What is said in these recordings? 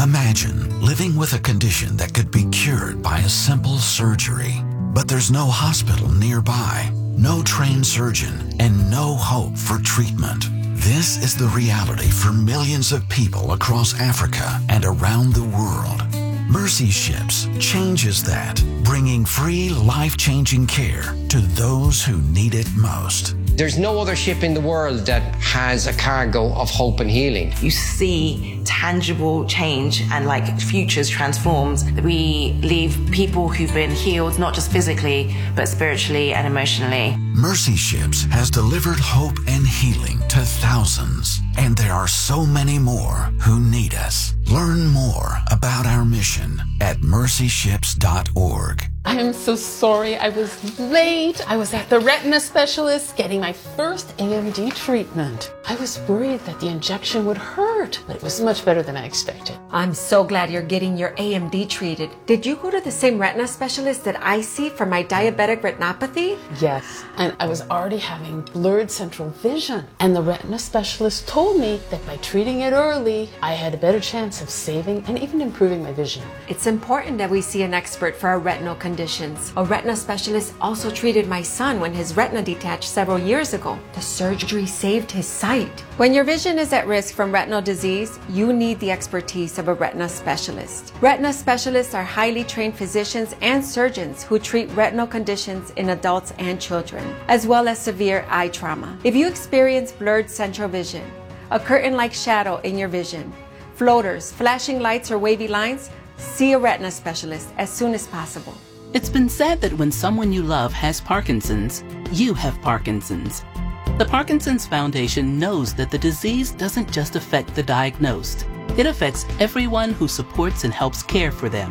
Imagine living with a condition that could be cured by a simple surgery, but there's no hospital nearby, no trained surgeon, and no hope for treatment. This is the reality for millions of people across Africa and around the world. Mercy Ships changes that, bringing free, life-changing care to those who need it most. There's no other ship in the world that has a cargo of hope and healing. You see tangible change and futures transformed. We leave people who've been healed, not just physically, but spiritually and emotionally. Mercy Ships has delivered hope and healing to thousands, and there are so many more who need us. Learn more about our mission at mercyships.org. I am so sorry I was late. I was at the retina specialist getting my first AMD treatment. I was worried that the injection would hurt, but it was much better than I expected. I'm so glad you're getting your AMD treated. Did you go to the same retina specialist that I see for my diabetic retinopathy? Yes, and I was already having blurred central vision. And the retina specialist told me that by treating it early, I had a better chance of saving and even improving my vision. It's important that we see an expert for our retinal conditions. A retina specialist also treated my son when his retina detached several years ago. The surgery saved his sight. When your vision is at risk from retinal disease, you need the expertise of a retina specialist. Retina specialists are highly trained physicians and surgeons who treat retinal conditions in adults and children, as well as severe eye trauma. If you experience blurred central vision, a curtain-like shadow in your vision, floaters, flashing lights, or wavy lines, see a retina specialist as soon as possible. It's been said that when someone you love has Parkinson's, you have Parkinson's. The Parkinson's Foundation knows that the disease doesn't just affect the diagnosed. It affects everyone who supports and helps care for them.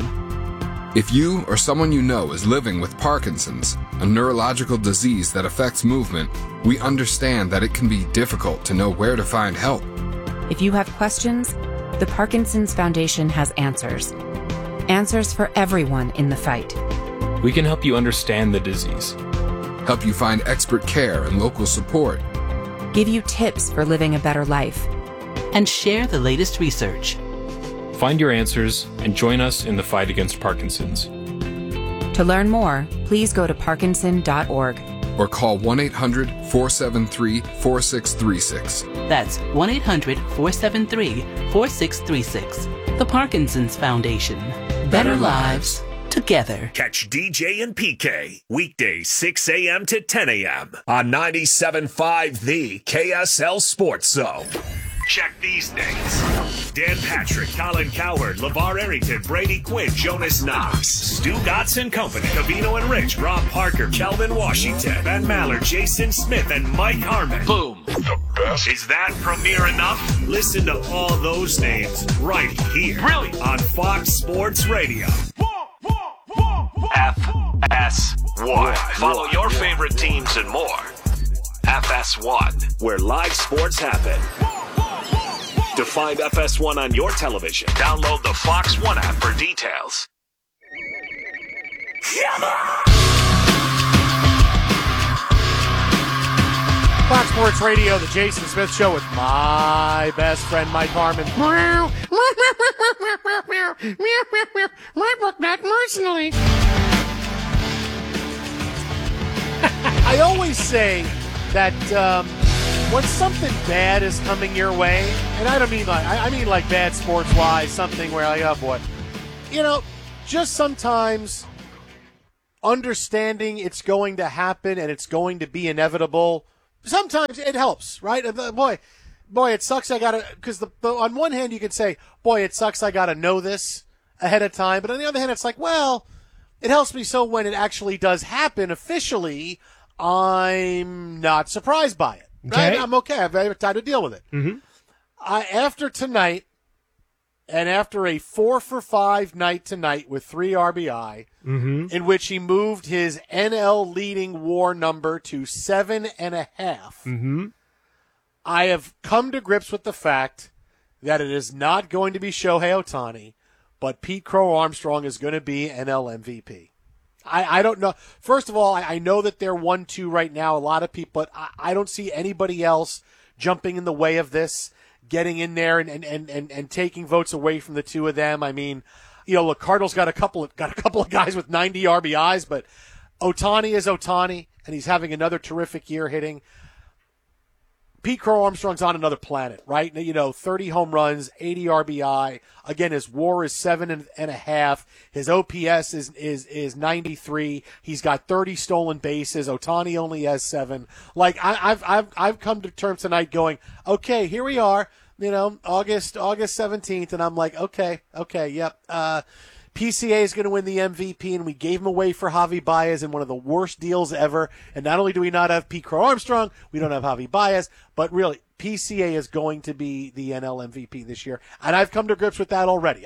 If you or someone you know is living with Parkinson's, a neurological disease that affects movement, we understand that it can be difficult to know where to find help. If you have questions, the Parkinson's Foundation has answers. Answers for everyone in the fight. We can help you understand the disease, help you find expert care and local support, give you tips for living a better life, and share the latest research. Find your answers and join us in the fight against Parkinson's. To learn more, please go to parkinson.org or call 1-800-473-4636. That's 1-800-473-4636. The Parkinson's Foundation. Better lives together. Catch DJ and PK weekdays 6 a.m. to 10 a.m. on 97.5 The KSL Sports Zone. Check these names: Dan Patrick, Colin Cowherd, LeVar Arrington, Brady Quinn, Jonas Knox, Stu Gotts and Company, Cavino and Rich, Rob Parker, Kelvin Washington, Ben Maller, Jason Smith, and Mike Harmon. Boom. The best. Is that premiere enough? Listen to all those names right here. Really? On Fox Sports Radio. FS1. Follow your favorite teams and more. FS1, where live sports happen. To find FS1 on your television, download the Fox One app for details. Fox Sports Radio, the Jason Smith Show with my best friend, Mike Harmon. I always say that when something bad is coming your way, and I don't mean I mean bad sports-wise, something where oh boy, just sometimes understanding it's going to happen and it's going to be inevitable. Sometimes it helps, right? Boy, it sucks. I gotta, because on one hand you can say, boy, it sucks. I gotta know this ahead of time, but on the other hand, it's well, it helps me so when it actually does happen officially, I'm not surprised by it. Right? I'm okay. I have time to deal with it. Mm-hmm. After tonight, and after a 4-for-5 night tonight with 3 RBI, in which he moved his NL leading WAR number to 7.5, I have come to grips with the fact that it is not going to be Shohei Ohtani, but Pete Crow Armstrong is going to be NL MVP. I don't know. First of all, I know that they're 1-2 right now, a lot of people, but I don't see anybody else jumping in the way of this. getting in there and taking votes away from the two of them. I mean, look, Cardinals got a couple of guys with 90 RBIs, but Ohtani is Ohtani, and he's having another terrific year hitting. Pete Crow Armstrong's on another planet, right? 30 home runs, 80 RBI. Again, his WAR is 7.5. His OPS is 93. He's got 30 stolen bases. Ohtani only has 7. Like I've come to terms tonight going, okay, here we are, August 17th, and I'm like, okay, yep. PCA is going to win the MVP, and we gave him away for Javi Baez in one of the worst deals ever. And not only do we not have Pete Crow Armstrong, we don't have Javi Baez, but really, PCA is going to be the NL MVP this year. And I've come to grips with that already.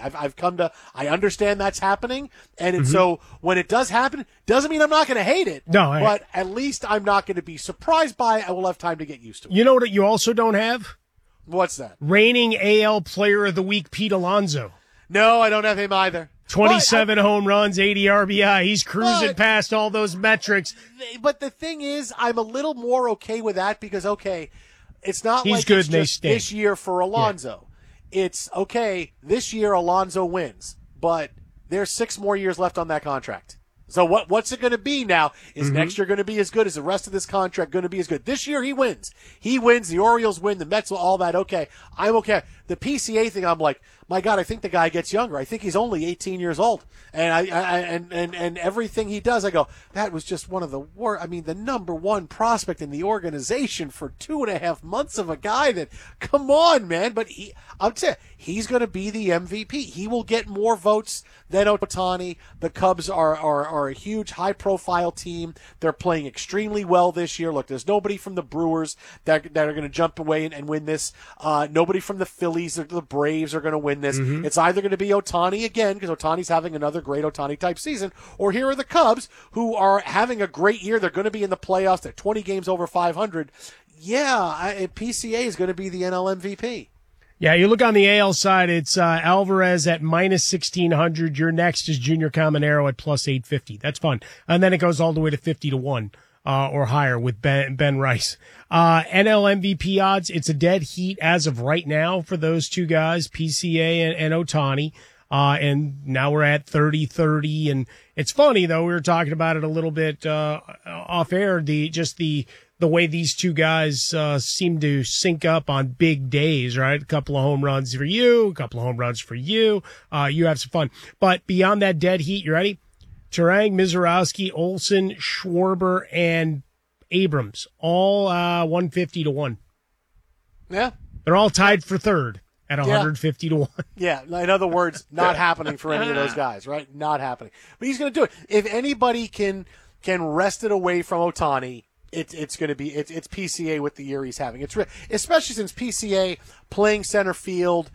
I understand that's happening. And so when it does happen, doesn't mean I'm not going to hate it. No, but at least I'm not going to be surprised by it. I will have time to get used to it. You know what you also don't have? What's that? Reigning AL Player of the Week, Pete Alonso. No, I don't have him either. 27 home runs, 80 RBI. He's cruising past all those metrics. But the thing is, I'm a little more okay with that because, it's not he's like good it's just this year for Alonso. Yeah. It's, this year Alonso wins, but there's 6 more years left on that contract. So what's it going to be now? Is next year going to be as good? Is the rest of this contract going to be as good? This year he wins. He wins. The Orioles win. The Mets, all that. Okay. I'm okay. The PCA thing, I'm like, my God, I think the guy gets younger. I think he's only 18 years old. And and everything he does, I go, that was just one of the worst. I mean, the number one prospect in the organization for 2.5 months of a guy that, come on, man. But I'll tell you, he's going to be the MVP. He will get more votes than Ohtani. The Cubs are a huge, high-profile team. They're playing extremely well this year. Look, there's nobody from the Brewers that are going to jump away and win this. Nobody from the Phillies or the Braves are going to win this. It's either going to be Ohtani again, because Ohtani's having another great Ohtani-type season, or here are the Cubs, who are having a great year. They're going to be in the playoffs. They're 20 games over 500. Yeah, PCA is going to be the NL MVP. Yeah, you look on the AL side, it's Alvarez at minus 1,600. Your next is Junior Caminero at plus 850. That's fun. And then it goes all the way to 50-1 or higher with Ben Rice. NL MVP odds, it's a dead heat as of right now for those two guys, PCA and Ohtani. And now we're at 30-30. And it's funny, though, we were talking about it a little bit off air, the way these two guys seem to sync up on big days, right? A couple of home runs for you, a couple of home runs for you. You have some fun. But beyond that dead heat, you ready? Turang, Mizorowski, Olsen, Schwarber, and Abrams, all 150-1. Yeah. They're all tied for third at 150-1. Yeah, in other words, not happening for any of those guys, right? Not happening. But he's going to do it. If anybody can wrest it away from Ohtani, it's going to be it's PCA with the year he's having. It's especially since PCA playing center field,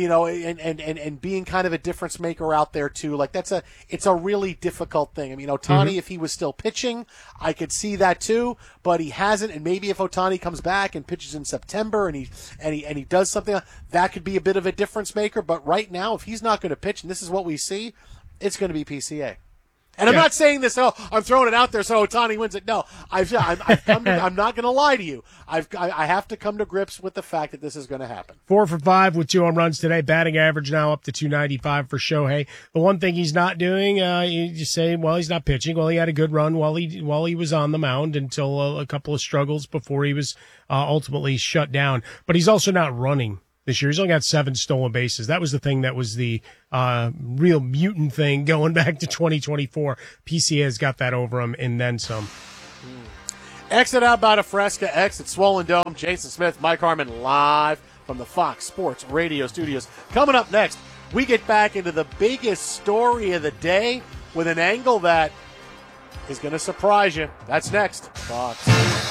and being kind of a difference maker out there too. Like it's a really difficult thing. I mean, Ohtani, if he was still pitching, I could see that too, but he hasn't. And maybe if Ohtani comes back and pitches in September and he does something, that could be a bit of a difference maker. But right now, if he's not going to pitch, and this is what we see, it's going to be PCA. And I'm not saying this, I'm throwing it out there so Ohtani wins it. No, I'm not going to lie to you. I have to come to grips with the fact that this is going to happen. 4 for 5 with 2 home runs today. Batting average now up to 295 for Shohei. The one thing he's not doing, you just say, well, he's not pitching. Well, he had a good run while he was on the mound until a couple of struggles before he was ultimately shut down. But he's also not running this year. He's only got 7 stolen bases. That was the thing that was the real mutant thing going back to 2024. PCA has got that over him and then some. Exit out by Fresca, exit Swollen Dome. Jason Smith, Mike Harmon live from the Fox Sports Radio studios. Coming up next, we get back into the biggest story of the day with an angle that is going to surprise you. That's next. Fox.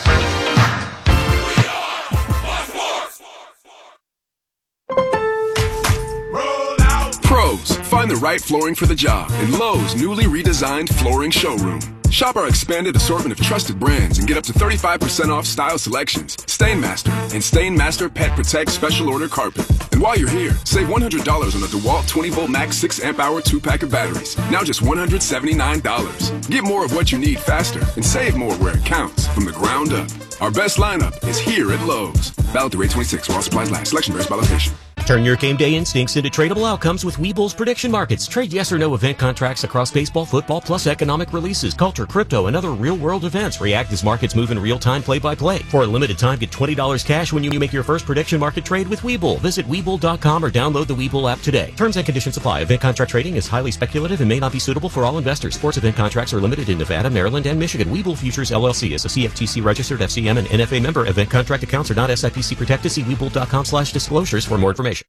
Pros, find the right flooring for the job in Lowe's newly redesigned flooring showroom. Shop our expanded assortment of trusted brands and get up to 35% off style selections, Stainmaster, and Stainmaster Pet Protect Special Order Carpet. And while you're here, save $100 on the DeWalt 20-volt max 6 amp hour 2-pack of batteries. Now just $179. Get more of what you need faster and save more where it counts from the ground up. Our best lineup is here at Lowe's. Valid through 8/26 while supplies last. Selection varies by location. Turn your game day instincts into tradable outcomes with Webull's prediction markets. Trade yes or no event contracts across baseball, football, plus economic releases, culture, crypto, and other real-world events. React as markets move in real time, play-by-play. For a limited time, get $20 cash when you make your first prediction market trade with Webull. Visit Webull.com or download the Webull app today. Terms and conditions apply. Event contract trading is highly speculative and may not be suitable for all investors. Sports event contracts are limited in Nevada, Maryland, and Michigan. Webull Futures LLC is a CFTC registered FCM and NFA member. Event contract accounts are not SIPC protected. See Webull.com/disclosures for more information.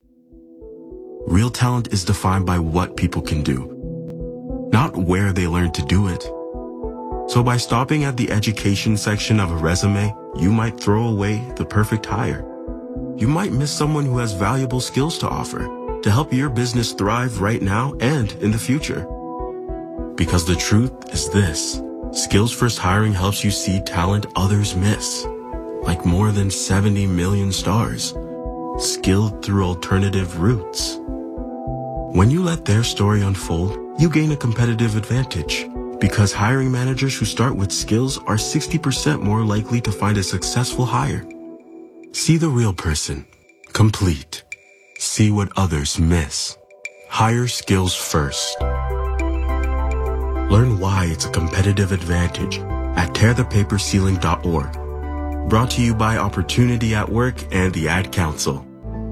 Real talent is defined by what people can do, not where they learn to do it. So by stopping at the education section of a resume, you might throw away the perfect hire. You might miss someone who has valuable skills to offer to help your business thrive right now and in the future. Because the truth is this: Skills First Hiring helps you see talent others miss, like more than 70 million stars, skilled through alternative routes. When you let their story unfold, you gain a competitive advantage, because hiring managers who start with skills are 60% more likely to find a successful hire. See the real person, complete. See what others miss. Hire skills first. Learn why it's a competitive advantage at tearthepaperceiling.org. Brought to you by Opportunity at Work and the Ad Council.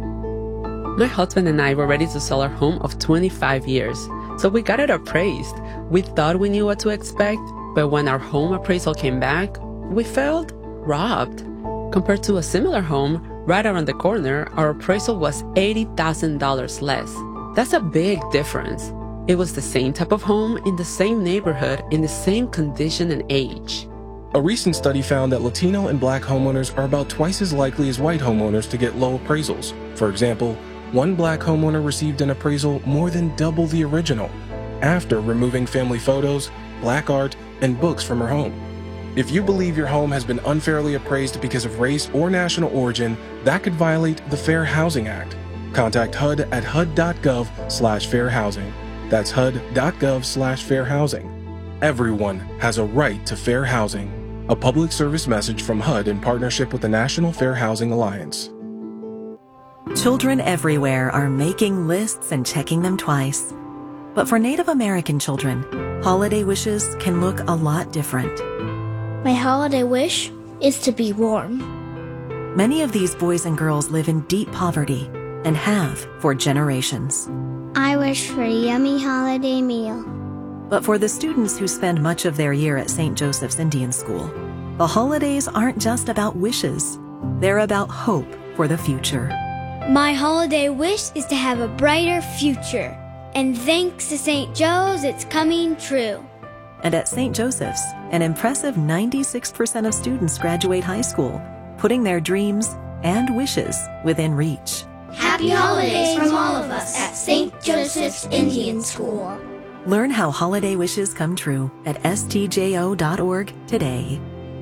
My husband and I were ready to sell our home of 25 years, so we got it appraised. We thought we knew what to expect, but when our home appraisal came back, we felt robbed. Compared to a similar home right around the corner, our appraisal was $80,000 less. That's a big difference. It was the same type of home in the same neighborhood, in the same condition and age. A recent study found that Latino and Black homeowners are about twice as likely as white homeowners to get low appraisals. For example, one Black homeowner received an appraisal more than double the original, after removing family photos, Black art, and books from her home. If you believe your home has been unfairly appraised because of race or national origin, that could violate the Fair Housing Act. Contact HUD at hud.gov/fairhousing. That's hud.gov/fairhousing. Everyone has a right to fair housing. A public service message from HUD in partnership with the National Fair Housing Alliance. Children everywhere are making lists and checking them twice. But for Native American children, holiday wishes can look a lot different. My holiday wish is to be warm. Many of these boys and girls live in deep poverty and have for generations. I wish for a yummy holiday meal. But for the students who spend much of their year at St. Joseph's Indian School, the holidays aren't just about wishes. They're about hope for the future. My holiday wish is to have a brighter future. And thanks to St. Joe's, it's coming true. And at St. Joseph's, an impressive 96% of students graduate high school, putting their dreams and wishes within reach. Happy holidays from all of us at St. Joseph's Indian School. Learn how holiday wishes come true at stjo.org today.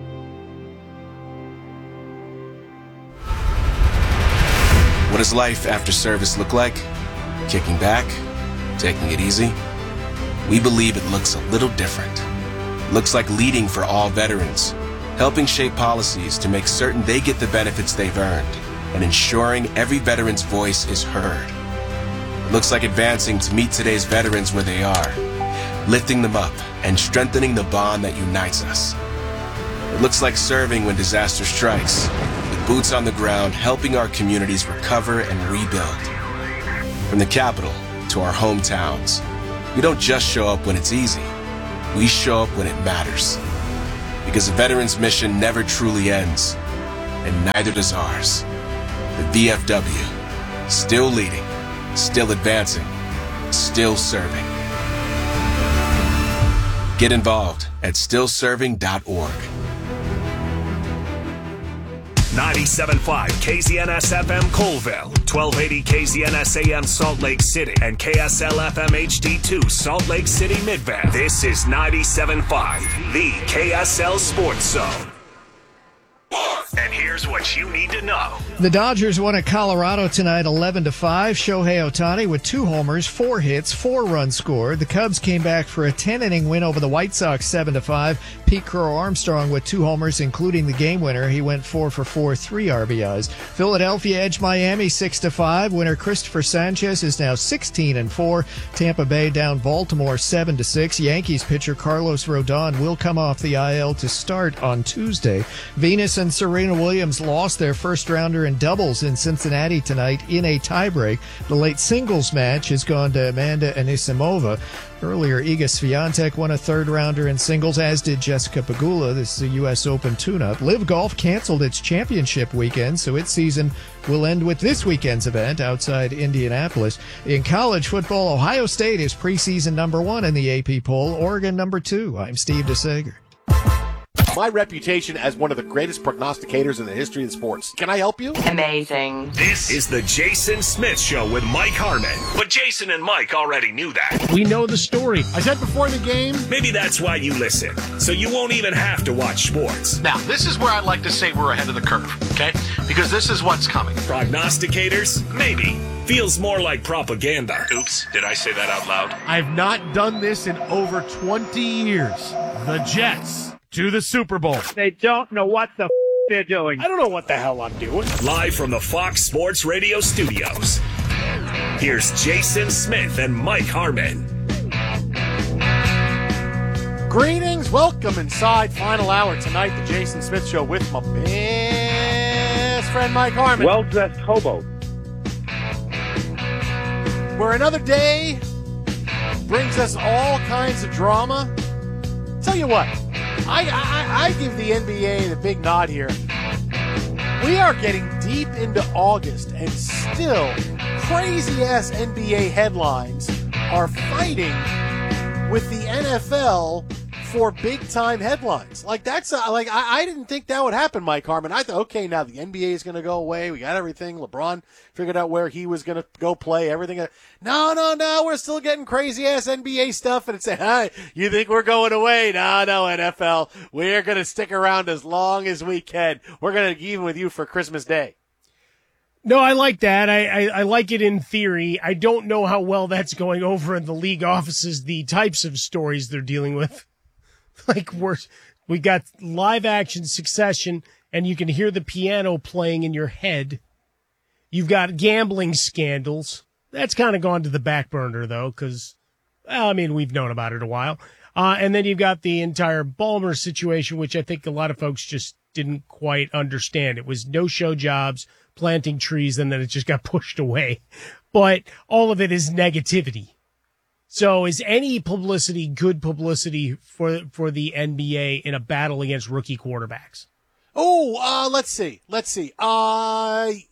What does life after service look like? Kicking back? Taking it easy? We believe it looks a little different. It looks like leading for all veterans, helping shape policies to make certain they get the benefits they've earned, and ensuring every veteran's voice is heard. It looks like advancing to meet today's veterans where they are, lifting them up and strengthening the bond that unites us. It looks like serving when disaster strikes, with boots on the ground helping our communities recover and rebuild. From the Capitol to our hometowns, we don't just show up when it's easy. We show up when it matters. Because the veteran's mission never truly ends, and neither does ours. The VFW, still leading, still advancing, still serving. Get involved at stillserving.org. 97.5 KZNS FM Colville, 1280 KZNS AM Salt Lake City, and KSL FM HD2 Salt Lake City Midvale. This is 97.5, the KSL Sports Zone. And here's what you need to know. The Dodgers won at Colorado tonight 11-5. Shohei Ohtani with 2 homers, 4 hits, 4 runs scored. The Cubs came back for a 10-inning win over the White Sox 7-5. Pete Crow Armstrong with 2 homers, including the game winner. He went 4 for 4, 3 RBIs. Philadelphia edged Miami 6-5. Winner Christopher Sanchez is now 16-4. Tampa Bay down Baltimore 7-6. Yankees pitcher Carlos Rodon will come off the IL to start on Tuesday. Venus and Serena Williams lost their first-rounder in doubles in Cincinnati tonight in a tiebreak. The late singles match has gone to Amanda Anisimova. Earlier, Iga Swiatek won a third-rounder in singles, as did Jessica Pegula. This is a U.S. Open tune-up. Live Golf canceled its championship weekend, so its season will end with this weekend's event outside Indianapolis. In college football, Ohio State is preseason number 1 in the AP poll, Oregon number 2. I'm Steve DeSager. My reputation as one of the greatest prognosticators in the history of sports. Can I help you? Amazing. This is the Jason Smith Show with Mike Harmon. But Jason and Mike already knew that. We know the story. I said before the game. Maybe that's why you listen, so you won't even have to watch sports. Now, this is where I'd like to say we're ahead of the curve, okay? Because this is what's coming. Prognosticators? Maybe. Feels more like propaganda. Oops, did I say that out loud? I've not done this in over 20 years. The Jets to the Super Bowl. They don't know what the they're doing. I don't know what the hell I'm doing. Live from the Fox Sports Radio studios, here's Jason Smith and Mike Harmon. Greetings, welcome inside final hour tonight, the Jason Smith Show with my best friend Mike Harmon. Well-dressed hobo. Where another day brings us all kinds of drama. Tell you what, I give the NBA the big nod here. We are getting deep into August, and still crazy-ass NBA headlines are fighting with the NFL for big-time headlines. Like, that's I didn't think that would happen, Mike Harmon. I thought, okay, now the NBA is going to go away. We got everything. LeBron figured out where he was going to go play. Everything. No, we're still getting crazy-ass NBA stuff. And it's saying, hey, you think we're going away? No, NFL. We're going to stick around as long as we can. We're going to even with you for Christmas Day. No, I like that. I like it in theory. I don't know how well that's going over in the league offices, the types of stories they're dealing with. Like we got live action Succession, and you can hear the piano playing in your head. You've got gambling scandals. That's kind of gone to the back burner, though, because, well, I mean, we've known about it a while. And then you've got the entire Ballmer situation, which I think a lot of folks just didn't quite understand. It was no-show jobs, planting trees, and then it just got pushed away. But all of it is negativity. So is any publicity good publicity for the NBA in a battle against rookie quarterbacks? Oh, let's see. And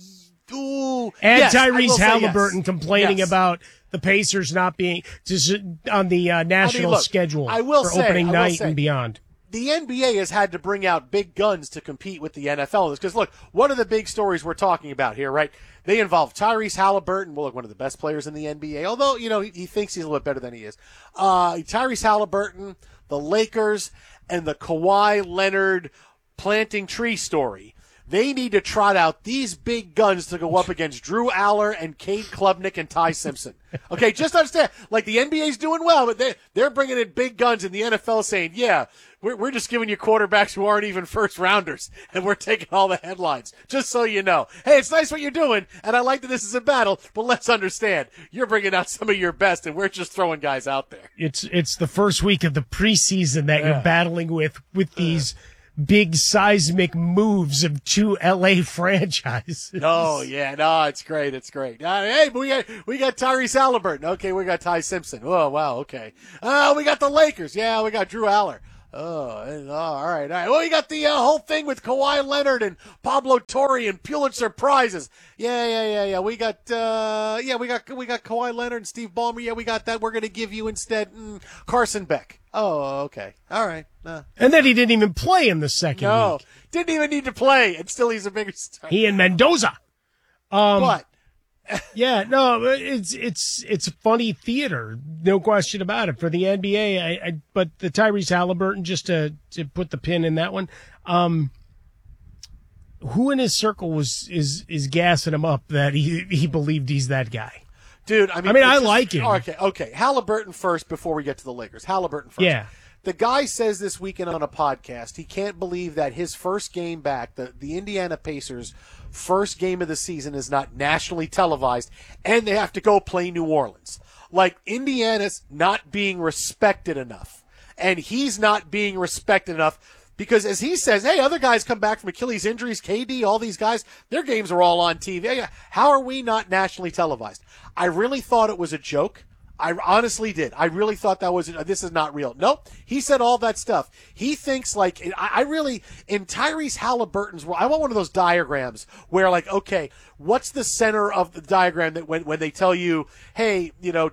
yes, Tyrese Halliburton yes. complaining about the Pacers not being on the national schedule for opening night and beyond. The NBA has had to bring out big guns to compete with the NFL. Because, look, what are the big stories we're talking about here, right? They involve Tyrese Halliburton, well, look, one of the best players in the NBA, although, you know, he thinks he's a little bit better than he is. Tyrese Halliburton, the Lakers, and the Kawhi Leonard planting tree story. They need to trot out these big guns to go up against Drew Aller and Cade Klubnik and Ty Simpson. Okay, just understand, like the NBA's doing well, but they're bringing in big guns, and the NFL saying, yeah, we're just giving you quarterbacks who aren't even first rounders, and we're taking all the headlines, just so you know. Hey, it's nice what you're doing, and I like that this is a battle, but let's understand, you're bringing out some of your best, and we're just throwing guys out there. It's the first week of the preseason that you're battling with these big seismic moves of two LA franchises. Oh yeah, no, it's great. Hey, but we got Tyrese Halliburton. Okay, we got Ty Simpson. Oh wow, okay. We got the Lakers. Yeah, we got Drew Aller. Oh, all right. Well, we got the whole thing with Kawhi Leonard and Pablo Torre and Pulitzer prizes. Yeah. We got Kawhi Leonard and Steve Ballmer. Yeah, we got that. We're gonna give you instead Carson Beck. Oh, okay. All right. And then he didn't even play in the second week. Didn't even need to play, and still he's a bigger star. He and Mendoza. What? Yeah, no, it's funny theater, no question about it for the NBA. But the Tyrese Halliburton, just to put the pin in that one, who in his circle is gassing him up that he believed he's that guy? Dude, I mean, I like him. Okay. Halliburton first before we get to the Lakers. Halliburton first. Yeah. The guy says this weekend on a podcast he can't believe that his first game back, the Indiana Pacers' first game of the season, is not nationally televised, and they have to go play New Orleans. Like, Indiana's not being respected enough, and he's not being respected enough because, as he says, hey, other guys come back from Achilles injuries, KD, all these guys, their games are all on TV. How are we not nationally televised? I really thought it was a joke. I honestly did. I really thought this is not real. Nope. He said all that stuff. He thinks like, I really, in Tyrese Halliburton's world, I want one of those diagrams where like, okay, what's the center of the diagram that when they tell you, hey,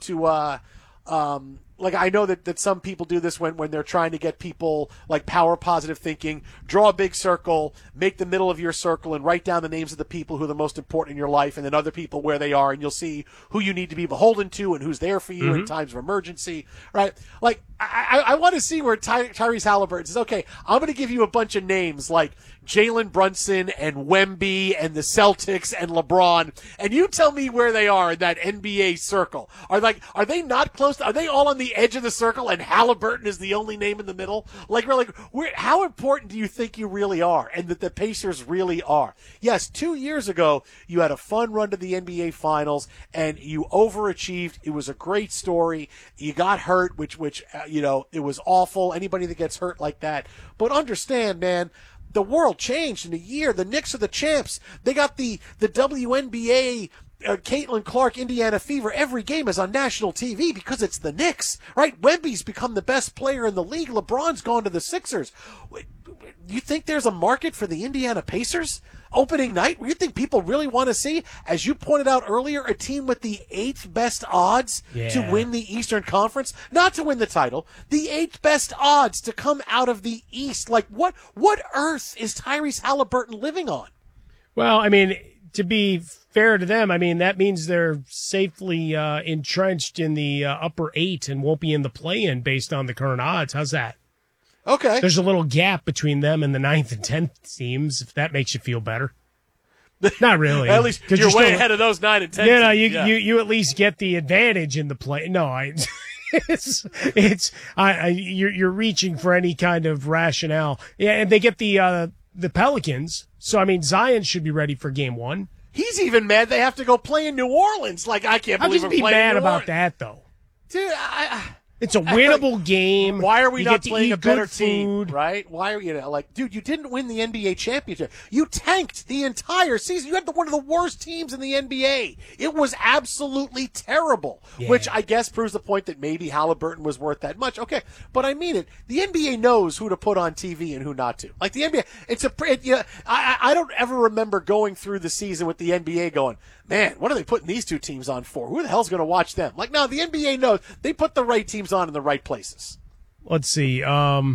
like I know that some people do this when they're trying to get people like power positive thinking, draw a big circle, make the middle of your circle and write down the names of the people who are the most important in your life and then other people where they are, and you'll see who you need to be beholden to and who's there for you in times of emergency, right? Like I want to see where Tyrese Halliburton says, okay, I'm going to give you a bunch of names like Jalen Brunson and Wemby and the Celtics and LeBron, and you tell me where they are in that NBA circle. Are they not close? Are they all on the edge of the circle and Halliburton is the only name in the middle? How important do you think you really are and that the Pacers really are? Yes, 2 years ago, you had a fun run to the NBA Finals and you overachieved. It was a great story. You got hurt, which it was awful. Anybody that gets hurt like that. But understand, man, the world changed in a year. The Knicks are the champs. They got the WNBA Caitlin Clark Indiana Fever. Every game is on national TV because it's the Knicks, right? Wemby's become the best player in the league. LeBron's gone to the Sixers. You think there's a market for the Indiana Pacers opening night? You think people really want to see, as you pointed out earlier, a team with the 8th best odds to win the Eastern Conference? Not to win the title, the 8th best odds to come out of the East. Like, what earth is Tyrese Halliburton living on? Well, I mean, to be fair to them, I mean, that means they're safely entrenched in the upper 8 and won't be in the play-in based on the current odds. How's that? Okay. There's a little gap between them and the 9th and 10th teams, if that makes you feel better. Not really. At least you're way ahead of those 9 and 10 teams. You at least get the advantage in the play. No, you're reaching for any kind of rationale. Yeah, and they get the Pelicans. So, I mean, Zion should be ready for game 1. He's even mad they have to go play in New Orleans. Like, I can't believe I'll just be mad about that, though. Dude, it's a winnable game. Why are we not get playing a better team, right? Why are dude, you didn't win the NBA championship. You tanked the entire season. You had one of the worst teams in the NBA. It was absolutely terrible, which I guess proves the point that maybe Halliburton was worth that much. Okay, but I mean it. The NBA knows who to put on TV and who not to. Like the NBA, I don't ever remember going through the season with the NBA going, man, what are they putting these two teams on for? Who the hell's going to watch them? Like, no, the NBA knows. They put the right teams on in the right places. Let's see. I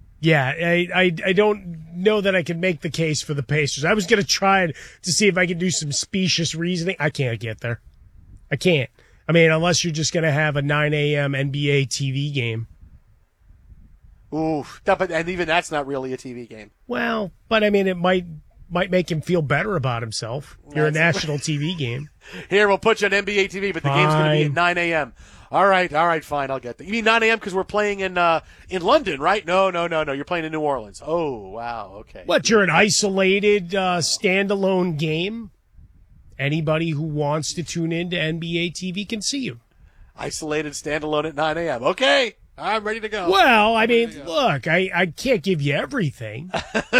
don't know that I can make the case for the Pacers. I was going to try to see if I could do some specious reasoning. I can't get there. I can't. I mean, unless you're just going to have a 9 a.m. NBA TV game. Ooh, and even that's not really a TV game. Well, but I mean, it might make him feel better about himself. You're a national TV game. Here, we'll put you on NBA TV, but the game's going to be at 9 a.m. All right, fine, I'll get that. You mean 9 a.m. because we're playing in London, right? No, you're playing in New Orleans. Oh, wow, okay. What, you're an isolated, standalone game? Anybody who wants to tune in to NBA TV can see you. Isolated, standalone at 9 a.m. Okay, I'm ready to go. Well, I mean, look, I can't give you everything.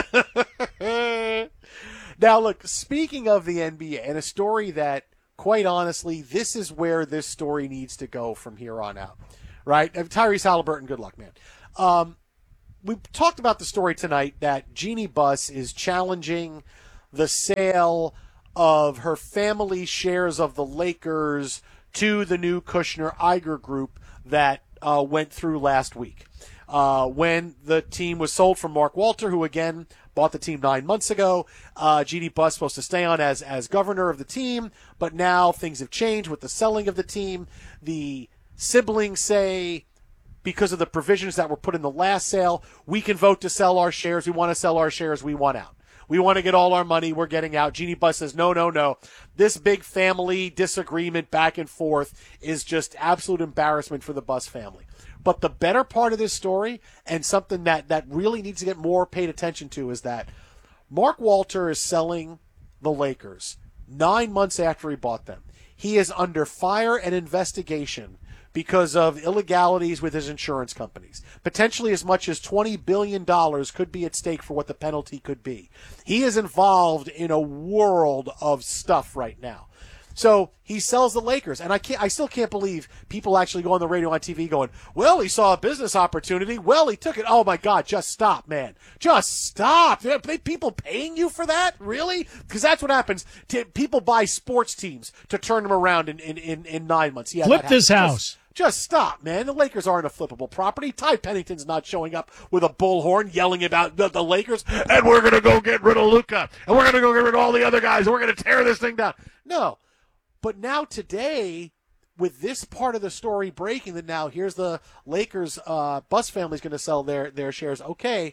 Now, look, speaking of the NBA, and a story that, quite honestly, this is where this story needs to go from here on out, right? Tyrese Halliburton, good luck, man. We talked about the story tonight that Jeannie Buss is challenging the sale of her family shares of the Lakers to the new Kushner-Iger group that went through last week. When the team was sold from Mark Walter, who, again, bought the team 9 months ago. Jeannie Buss supposed to stay on as governor of the team, but now things have changed with the selling of the team. The siblings say, because of the provisions that were put in the last sale, we can vote to sell our shares. We want to sell our shares. We want out. We want to get all our money. We're getting out. Jeannie Buss says, no. This big family disagreement back and forth is just absolute embarrassment for the Buss family. But the better part of this story, and something that really needs to get more paid attention to, is that Mark Walter is selling the Lakers 9 months after he bought them. He is under fire and investigation because of illegalities with his insurance companies. Potentially as much as $20 billion could be at stake for what the penalty could be. He is involved in a world of stuff right now. So he sells the Lakers, and I still can't believe people actually go on the radio, on TV going, well, he saw a business opportunity. Well, he took it. Oh, my God, just stop, man. Just stop. Are people paying you for that? Really? Because that's what happens. People buy sports teams to turn them around in 9 months. Yeah, flip this house. Just stop, man. The Lakers aren't a flippable property. Ty Pennington's not showing up with a bullhorn yelling about the Lakers, and we're going to go get rid of Luka, and we're going to go get rid of all the other guys, and we're going to tear this thing down. No. But now today, with this part of the story breaking, that now here's the Lakers Buss family's going to sell their shares. Okay,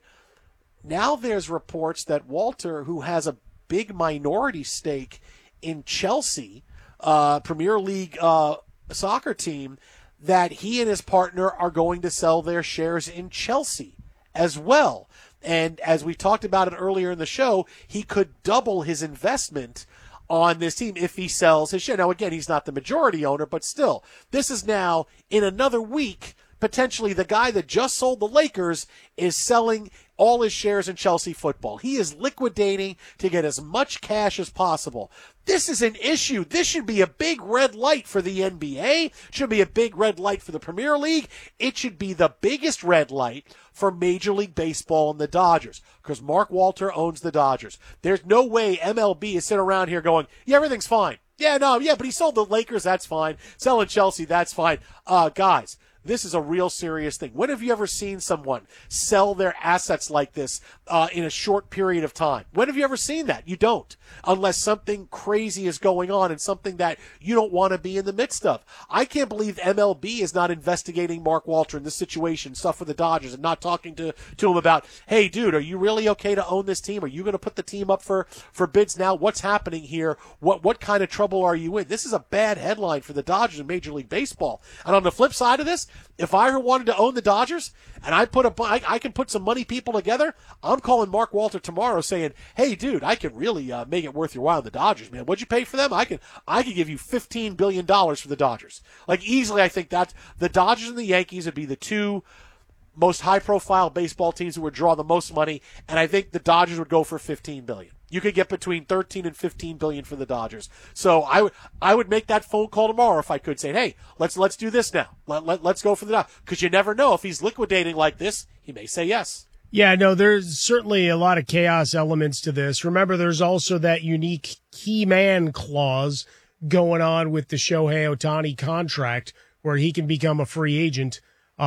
now there's reports that Walter, who has a big minority stake in Chelsea, Premier League soccer team, that he and his partner are going to sell their shares in Chelsea as well. And as we talked about it earlier in the show, he could double his investment on this team if he sells his share. Now, again, he's not the majority owner, but still, this is now, in another week, potentially the guy that just sold the Lakers is selling all his shares in Chelsea football. He is liquidating to get as much cash as possible. This is an issue. This should be a big red light for the NBA. Should be a big red light for the Premier League. It should be the biggest red light for Major League Baseball and the Dodgers, because Mark Walter owns the Dodgers. There's no way MLB is sitting around here going, yeah, everything's fine. But he sold the Lakers, that's fine. Selling Chelsea, that's fine. Guys, this is a real serious thing. When have you ever seen someone sell their assets like this in a short period of time? When have you ever seen that? You don't, unless something crazy is going on and something that you don't want to be in the midst of. I can't believe MLB is not investigating Mark Walter in this situation, stuff with the Dodgers, and not talking to him about, hey, dude, are you really okay to own this team? Are you going to put the team up for bids now? What's happening here? What kind of trouble are you in? This is a bad headline for the Dodgers in Major League Baseball. And on the flip side of this, if I wanted to own the Dodgers and I can put some money people together, I'm calling Mark Walter tomorrow saying, hey, dude, I can really make it worth your while in the Dodgers, man. What'd you pay for them? I could give you $15 billion for the Dodgers. Like, easily, I think that the Dodgers and the Yankees would be the two most high-profile baseball teams who would draw the most money, and I think the Dodgers would go for $15 billion. You could get between $13 and $15 billion for the Dodgers. So I would make that phone call tomorrow if I could, say, hey, let's do this now. Let's go for the Dodgers. Because you never know, if he's liquidating like this, he may say yes. Yeah, no, there's certainly a lot of chaos elements to this. Remember, there's also that unique key man clause going on with the Shohei Ohtani contract, where he can become a free agent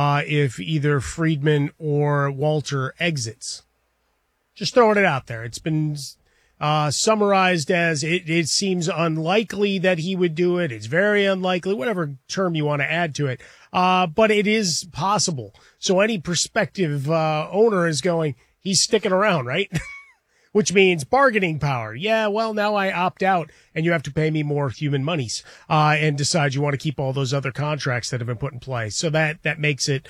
if either Friedman or Walter exits. Just throwing it out there. It's been summarized as it seems unlikely that he would do it. It's very unlikely, whatever term you want to add to it. But it is possible. So any prospective owner is going, he's sticking around, right? Which means bargaining power. Yeah, well, now I opt out and you have to pay me more human monies and decide you want to keep all those other contracts that have been put in place. So that makes it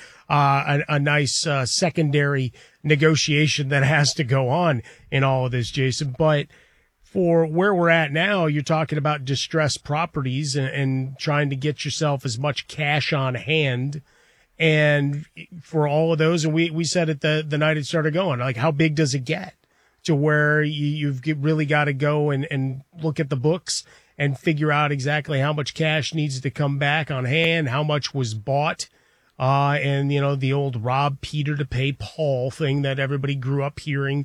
a nice secondary negotiation that has to go on in all of this, Jason. But for where we're at now, you're talking about distressed properties and trying to get yourself as much cash on hand. And for all of those, and we said it the night it started going, like, how big does it get to where you've really got to go and look at the books and figure out exactly how much cash needs to come back on hand, how much was bought, and, the old rob Peter to pay Paul thing that everybody grew up hearing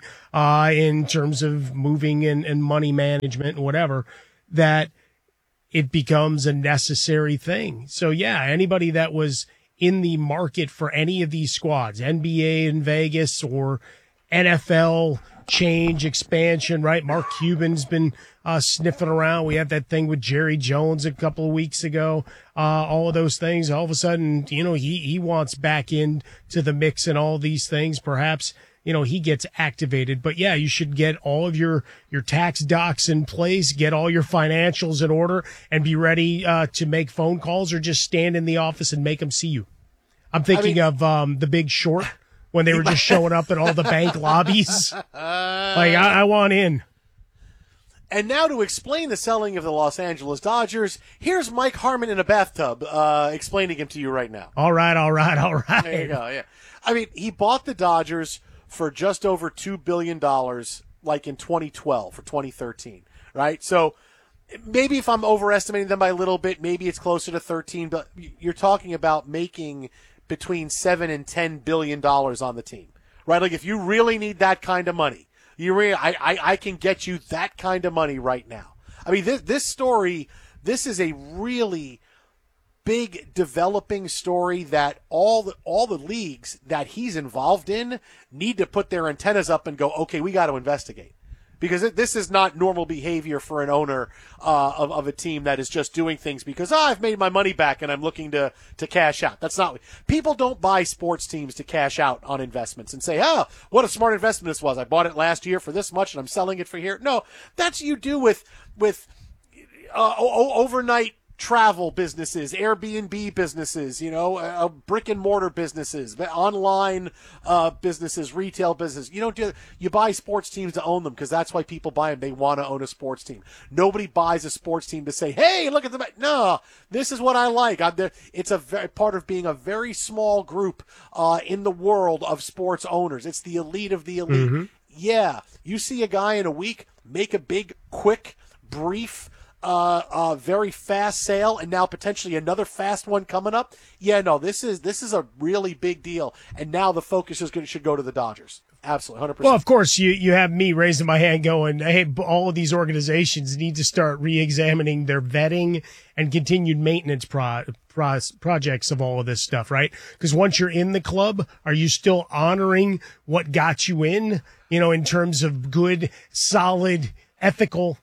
in terms of moving and money management and whatever, that it becomes a necessary thing. So, yeah, anybody that was in the market for any of these squads, NBA in Vegas or NFL change, expansion, right? Mark Cuban's been sniffing around. We had that thing with Jerry Jones a couple of weeks ago. All of those things. All of a sudden, he wants back into the mix and all these things. Perhaps, he gets activated. But yeah, you should get all of your tax docs in place, get all your financials in order, and be ready to make phone calls or just stand in the office and make them see you. I'm thinking of The Big Short when they were just showing up at all the bank lobbies. I want in. And now to explain the selling of the Los Angeles Dodgers, here's Mike Harmon in a bathtub explaining him to you right now. All right. There you go, yeah. I mean, he bought the Dodgers for just over $2 billion like in 2012 or 2013, right? So maybe if I'm overestimating them by a little bit, maybe it's closer to 13, but you're talking about making between $7 and $10 billion on the team, right? Like if you really need that kind of money, I can get you that kind of money right now. I mean, this story, this is a really big developing story that all the leagues that he's involved in need to put their antennas up and go, okay, we got to investigate. Because this is not normal behavior for an owner of a team that is just doing things because, I've made my money back and I'm looking to cash out. That's not – people don't buy sports teams to cash out on investments and say, what a smart investment this was. I bought it last year for this much and I'm selling it for here. No, that's you do with overnight travel businesses, Airbnb businesses, brick and mortar businesses, online businesses, retail business. You don't do. You buy sports teams to own them because that's why people buy them. They want to own a sports team. Nobody buys a sports team to say, "Hey, look at the." No, this is what I like. It's a part of being a very small group in the world of sports owners. It's the elite of the elite. Mm-hmm. Yeah, you see a guy in a week make a big, quick, brief. Very fast sale, and now potentially another fast one coming up. Yeah, no, this is a really big deal, and now the focus should go to the Dodgers. Absolutely, 100%. Well, of course, you have me raising my hand going, hey, all of these organizations need to start re-examining their vetting and continued maintenance projects of all of this stuff, right? Because once you're in the club, are you still honoring what got you in, in terms of good, solid, ethical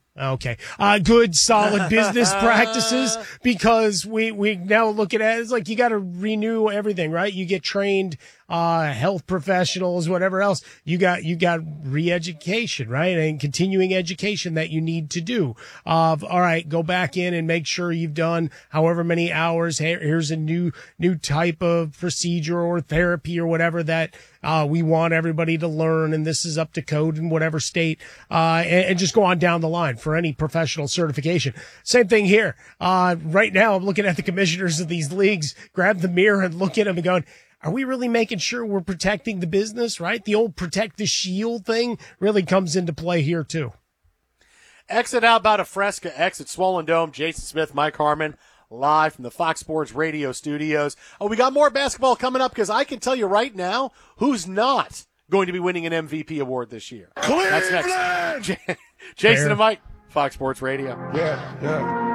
good, solid business practices, because we now look at it as like you got to renew everything, right? You get trained, health professionals, whatever else. You got re-education, right? And continuing education that you need to do. All right, go back in and make sure you've done however many hours. Here's a new type of procedure or therapy or whatever that we want everybody to learn, and this is up to code in whatever state, and just go on down the line for any professional certification. Same thing here. Right now, I'm looking at the commissioners of these leagues, grab the mirror and look at them and going, are we really making sure we're protecting the business, right? The old protect the shield thing really comes into play here, too. Exit out about a Fresca, exit Swollen Dome, Jason Smith, Mike Harmon, live from the Fox Sports Radio studios. Oh, we got more basketball coming up because I can tell you right now who's not going to be winning an MVP award this year. That's next. Jason and Mike, Fox Sports Radio. Yeah.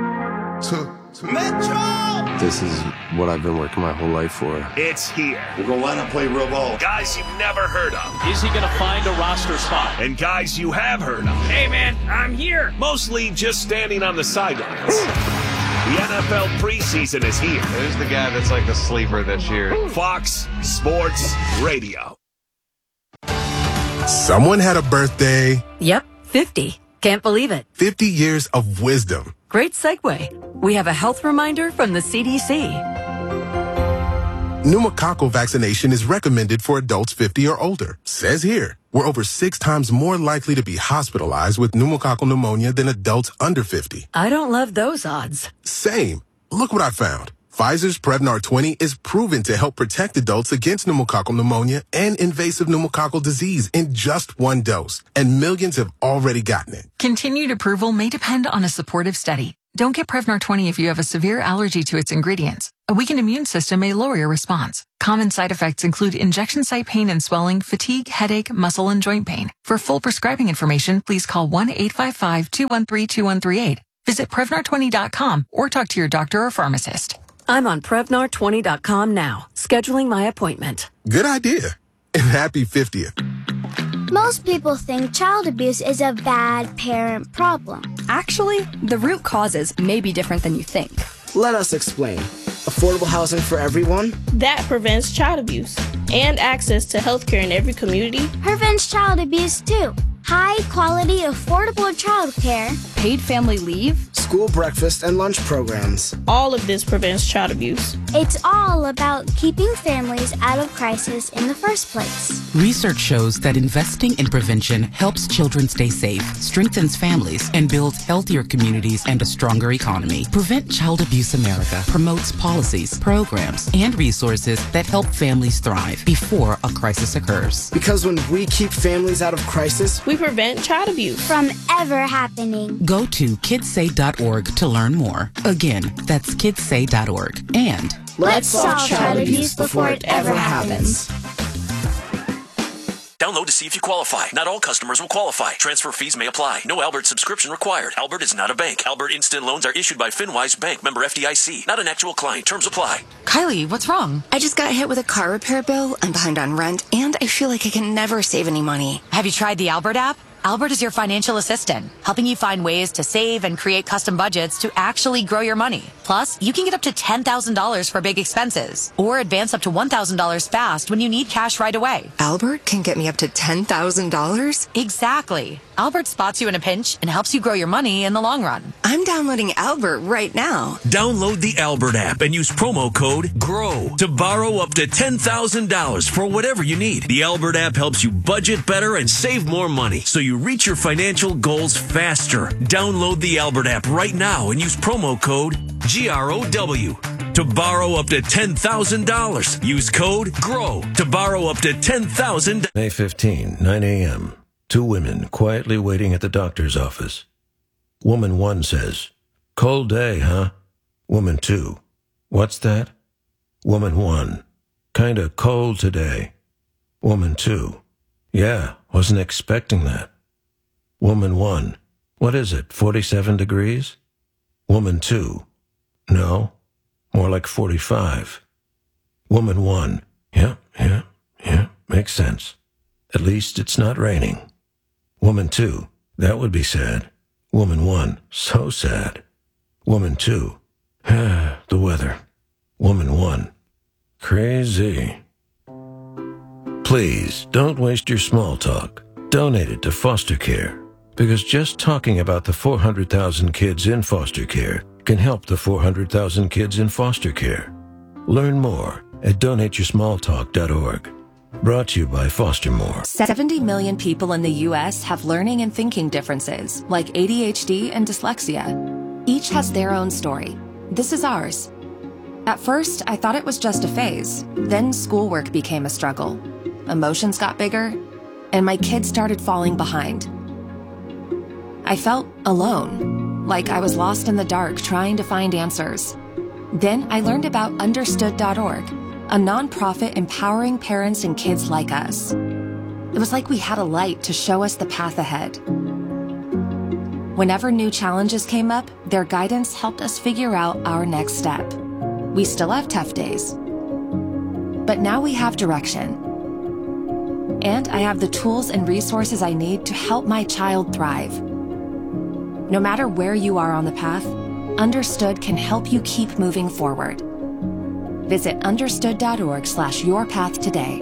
Metro! This is what I've been working my whole life for. It's here. We're going to line up, play real ball. Guys you've never heard of. Is he going to find a roster spot? And guys you have heard of. Hey, man, I'm here. Mostly just standing on the sidelines. The NFL preseason is here. Who's the guy that's like the sleeper this year? Fox Sports Radio. Someone had a birthday. Yep, 50. Can't believe it. 50 years of wisdom. Great segue. We have a health reminder from the CDC. Pneumococcal vaccination is recommended for adults 50 or older. Says here, we're over 6 times more likely to be hospitalized with pneumococcal pneumonia than adults under 50. I don't love those odds. Same. Look what I found. Pfizer's Prevnar 20 is proven to help protect adults against pneumococcal pneumonia and invasive pneumococcal disease in just 1 dose. And millions have already gotten it. Continued approval may depend on a supportive study. Don't get Prevnar 20 if you have a severe allergy to its ingredients. A weakened immune system may lower your response. Common side effects include injection site pain and swelling, fatigue, headache, muscle, and joint pain. For full prescribing information, please call 1-855-213-2138. Visit Prevnar20.com or talk to your doctor or pharmacist. I'm on Prevnar20.com now, scheduling my appointment. Good idea. And happy 50th. Most people think child abuse is a bad parent problem. Actually, the root causes may be different than you think. Let us explain. affordable housing for everyone. That prevents child abuse. And access to healthcare in every community. Prevents child abuse too. High quality, affordable childcare. Paid family leave. School breakfast and lunch programs. All of this prevents child abuse. It's all about keeping families out of crisis in the first place. Research shows that investing in prevention helps children stay safe, strengthens families, and builds healthier communities and a stronger economy. Prevent Child Abuse America promotes policies, programs, and resources that help families thrive before a crisis occurs. Because when we keep families out of crisis, we prevent child abuse from ever happening. Go to kidssay.org to learn more. Again, that's kidssay.org. And let's solve child abuse before it ever happens. Download to see if you qualify. Not all customers will qualify. Transfer fees may apply. No Albert subscription required. Albert is not a bank. Albert Instant Loans are issued by FinWise Bank, member FDIC. Not an actual client. Terms apply. Kylie, what's wrong? I just got hit with a car repair bill. I'm behind on rent, and I feel like I can never save any money. Have you tried the Albert app? Albert is your financial assistant, helping you find ways to save and create custom budgets to actually grow your money. Plus, you can get up to $10,000 for big expenses, or advance up to $1,000 fast when you need cash right away. Albert can get me up to $10,000? Exactly. Albert spots you in a pinch and helps you grow your money in the long run. I'm downloading Albert right now. Download the Albert app and use promo code GROW to borrow up to $10,000 for whatever you need. The Albert app helps you budget better and save more money, so you reach your financial goals faster. Download the Albert app right now and use promo code GROW to borrow up to $10,000. Use code GROW to borrow up to $10,000. May 15, 9 a.m. Two women quietly waiting at the doctor's office. Woman 1 says, "Cold day, huh?" Woman 2, "What's that?" Woman 1, "Kinda cold today." Woman 2, "Yeah, wasn't expecting that." Woman 1, "What is it, 47 degrees?" Woman 2, "No, more like 45. Woman 1, yeah, makes sense. At least it's not raining." Woman 2, "That would be sad." Woman 1, "So sad." Woman 2, "The weather." Woman 1, "Crazy." Please, don't waste your small talk. Donate it to foster care, because just talking about the 400,000 kids in foster care can help the 400,000 kids in foster care. Learn more at donateyoursmalltalk.org. Brought to you by Foster More. 70 million people in the U.S. have learning and thinking differences, like ADHD and dyslexia. Each has their own story. This is ours. At first, I thought it was just a phase. Then schoolwork became a struggle. Emotions got bigger, and my kids started falling behind. I felt alone, like I was lost in the dark trying to find answers. Then I learned about Understood.org, a nonprofit empowering parents and kids like us. It was like we had a light to show us the path ahead. Whenever new challenges came up, their guidance helped us figure out our next step. We still have tough days, but now we have direction. And I have the tools and resources I need to help my child thrive. No matter where you are on the path, Understood can help you keep moving forward. Visit understood.org/yourpath today.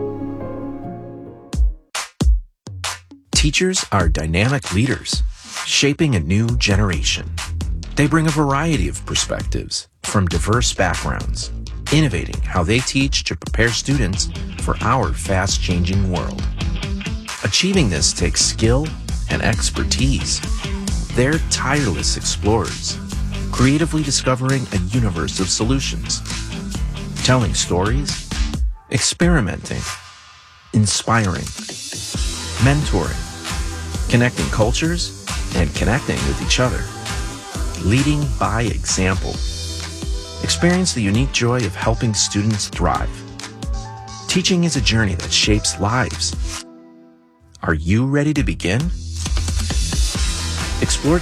Teachers are dynamic leaders, shaping a new generation. They bring a variety of perspectives from diverse backgrounds, innovating how they teach to prepare students for our fast-changing world. Achieving this takes skill and expertise. They're tireless explorers, creatively discovering a universe of solutions, telling stories, experimenting, inspiring, mentoring, connecting cultures, and connecting with each other, leading by example. Experience the unique joy of helping students thrive. Teaching is a journey that shapes lives. Are you ready to begin? Explore